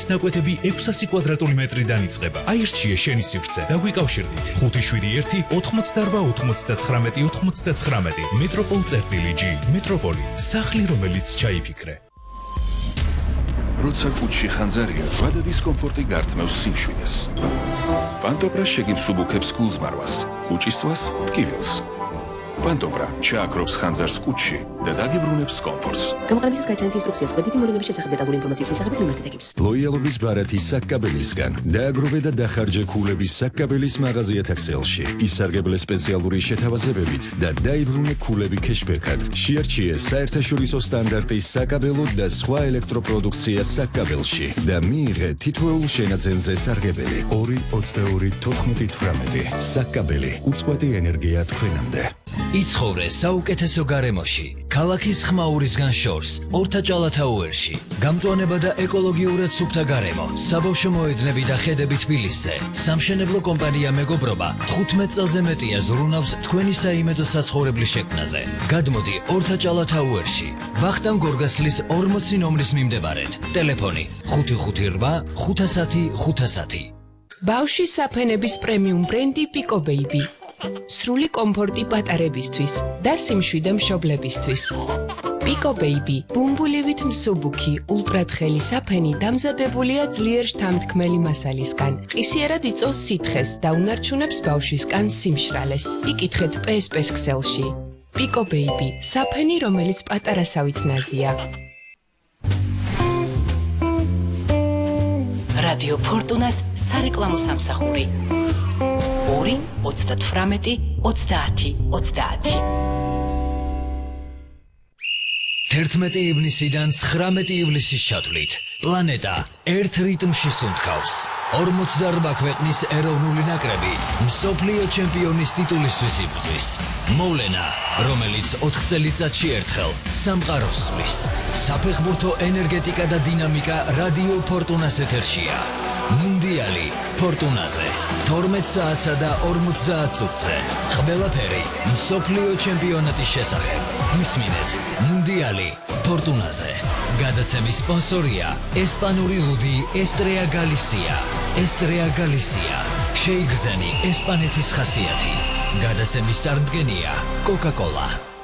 ნაკვეთები 600 კვადრატული მეტრიდან იწყება. აირჩიე შენი სივრცე. დაგვიკავშირდით 571 88 99 99. Metropol.G. Metropoli. სახლი, რომელიც ჩაიფიქრე. როცა კუჩი ხანძარია, ვადა დისკომფორტი გართმევს სიმშვიდეს. პანტობრა შეგიმსუბუქებს გულზმარვას, კუჭისთვას ტკივილს. პანტობრა ჩააქრობს ხანძარს კუჩში და დაგიბრუნებს კომფორტს. გამოყენებისას გაიცანით ინსტრუქციას კვედითი მოვლენების შესახებ დეტალური ინფორმაციის მისაღებად მიმართეთ ეკიპს. ლოიალობის ბარათი საკაბელისგან. დააგროვე და დახარჯე ქულების საკაბელის მაღაზიათა ქსელში. ისარგებლე სპეციალური შეთავაზებებით და დაიბრუნე ქულები ქეშბექად. შეარჩიე საერთაშორისო სტანდარტის საკაბელო და სხვა ელექტროპროდუქცია საკაბელში და მიიღე თითოეულ შენაძენზე სარგებელი 2-22-14-18. საკაბელი უწყვეტი ენერგია თქვენამდე. იცხოვრე საუკეთესო გარემოში, ქალაქის ხმაურისგან შორს, ორთაჭალათაუერში. გამწვანება და ეკოლოგიურად სუფთა გარემო, საბავშვო მოედნები და ხედები თბილისზე. სამშენებლო კომპანია მეგობრობა 15 წელზე მეტია ზრუნავს თქვენი საიმედო საცხოვრებლის შექმნაზე. გადმოდი ორთაჭალათაუერში, ვახტანგ გორგასლის 40 ნომრის მიმდებარედ. ტელეფონი 558 510 510. ბავშვის საფენების პრემიუმ ბრენდი Pico Baby. სრული კომფორტი პატარებისთვის და სიმშვიდე მშობლებისთვის. Pico Baby, ბუმბულივით მსუბუქი, ულტრათხელი საფენი დამზადებულია ძლიერ შთამთქმელი მასალისგან. ყისიერად იწვევს სითხეს და უნარჩუნებს ბავშვისგან სიმშრალეს. იკითხეთ PSP-ს ქსელში. Pico Baby, საფენი, რომელიც პატარასავით ნაზია. რადიო ფორტუნას სარეკლამო სამსახური 2-38-30-30. 11 ივნისიდან 19 ივლისის ჩათვლით პლანეტა ერთ რიტმში სუნთქავს. 48 ქვეყნის ეროვნული ნაკრები მსოფლიო ჩემპიონის ტიტულისთვის იბრძვის. მოვლენა, რომელიც 4 წელიწადში ერთხელ სამყაროს სვლის. საფეხბურთო ენერგეტიკა და დინამიკა რადიო ფორტუნას ეთერშია. მუნდიალი ფორტუნაზე 12 საათსა და 50 წუთზე. ყველაფერი მსოფლიო ჩემპიონატის შესახებ. მისმინეთ მუნდიალი ფორტუნაზე. გადაცემის სპონსორია ესპანური ლუდი ესტრეა გალისია. ესტრეა გალისია. შეიგრძენი ესპანეთის ხასიათი. გადაცემის წარმდგენია კოკა-კოლა.